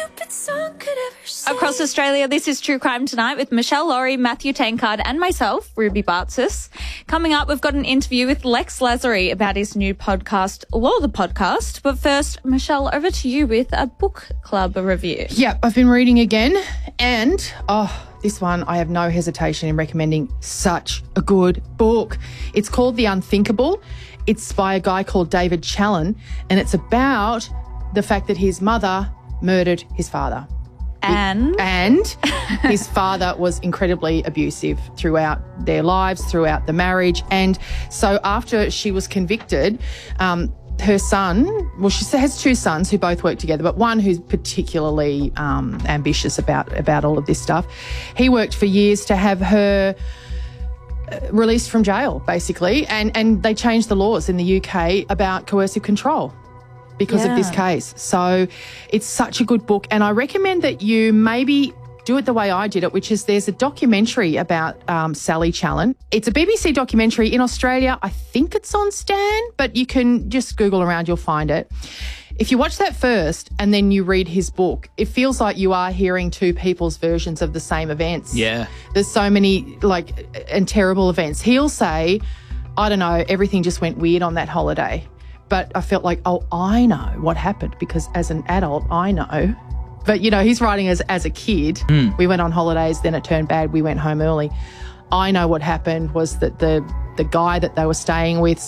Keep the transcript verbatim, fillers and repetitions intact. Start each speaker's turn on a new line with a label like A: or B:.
A: stupid song could ever say.
B: Across Australia, this is True Crime Tonight with Michelle Laurie, Matthew Tankard and myself, Ruby Bartsis. Coming up, we've got an interview with Lex Lazary about his new podcast, Law the Podcast. But first, Michelle, over to you with a book club review.
C: Yep, I've been reading again and, oh, this one I have no hesitation in recommending. Such a good book. It's called The Unthinkable. It's by a guy called David Challen, and it's about the fact that his mother murdered his father.
B: And?
C: And his father was incredibly abusive throughout their lives, throughout the marriage. And so after she was convicted, um, her son, well, she has two sons who both work together, but one who's particularly um, ambitious about, about all of this stuff. He worked for years to have her released from jail, basically, and, and they changed the laws in the U K about coercive control because
B: yeah.
C: of this case. So it's such a good book, and I recommend that you maybe do it the way I did it, which is there's a documentary about um, Sally Challen. It's a B B C documentary. In Australia, I think it's on Stan, but you can just Google around, you'll find it. If you watch that first and then you read his book, it feels like you are hearing two people's versions of the same events.
D: Yeah.
C: There's so many, like, and terrible events. He'll say, I don't know, everything just went weird on that holiday. But I felt like, oh, I know what happened because as an adult, I know. But, you know, he's writing as, as a kid. Mm. We went on holidays, then it turned bad. We went home early. I know what happened was that the, the guy that they were staying with